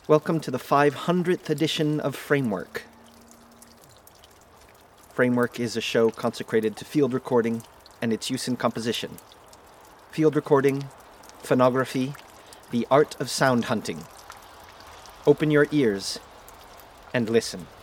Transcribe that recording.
Welcome to the 500th edition of Framework. Framework is a show consecrated to field recording and its use in composition. Field recording, phonography, the art of sound hunting. Open your ears and listen.